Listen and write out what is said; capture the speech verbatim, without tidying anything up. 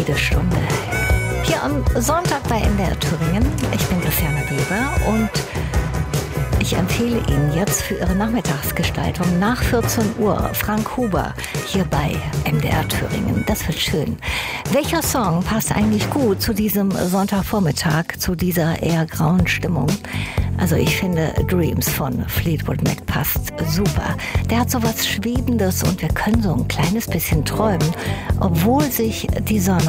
jede Stunde. Hier am Sonntag bei M D R Thüringen. Ich bin Christiane Weber und ich empfehle Ihnen jetzt für Ihre Nachmittagsgestaltung nach vierzehn Uhr Frank Huber hier bei M D R Thüringen. Das wird schön. Welcher Song passt eigentlich gut zu diesem Sonntagvormittag, zu dieser eher grauen Stimmung? Also ich finde Dreams von Fleetwood Mac passt super. Der hat so was Schwebendes und wir können so ein kleines bisschen träumen, obwohl sich die Sonne